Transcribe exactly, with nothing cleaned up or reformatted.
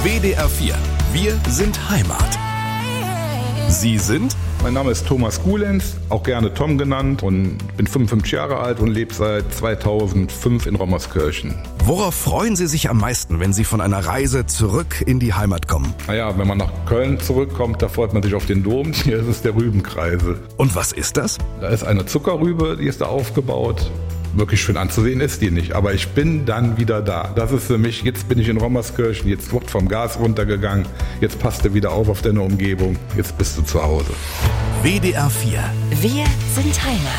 W D R vier. Wir sind Heimat. Sie sind? Mein Name ist Thomas Gulenz, auch gerne Tom genannt, und bin fünfundfünfzig Jahre alt und lebe seit zweitausendfünf in Rommerskirchen. Worauf freuen Sie sich am meisten, wenn Sie von einer Reise zurück in die Heimat kommen? Naja, wenn man nach Köln zurückkommt, da freut man sich auf den Dom. Hier ist es der Rübenkreisel. Und was ist das? Da ist eine Zuckerrübe, die ist da aufgebaut. Wirklich schön anzusehen ist die nicht, aber ich bin dann wieder da. Das ist für mich, jetzt bin ich in Rommerskirchen, jetzt wird vom Gas runtergegangen, jetzt passt du wieder auf auf deine Umgebung, jetzt bist du zu Hause. W D R vier. Wir sind Heimat.